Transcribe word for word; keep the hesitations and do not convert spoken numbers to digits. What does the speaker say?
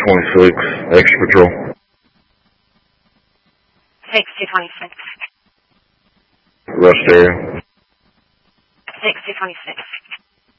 twenty-six, extra patrol. six two twenty-six. Rust area. six two twenty-six.